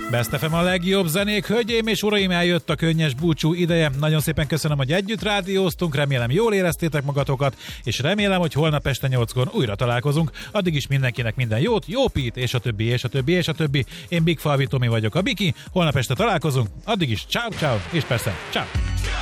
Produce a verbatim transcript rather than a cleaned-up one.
Best ef em a legjobb zenék, hölgyeim és uraim, eljött a könnyes búcsú ideje. Nagyon szépen köszönöm, hogy együtt rádióztunk, remélem jól éreztétek magatokat, és remélem, hogy holnap este nyolckor újra találkozunk. Addig is mindenkinek minden jót, jó pít, és a többi, és a többi, és a többi. Én Big Falvi Tomi vagyok, a Biki, holnap este találkozunk, addig is ciao ciao, és persze ciao.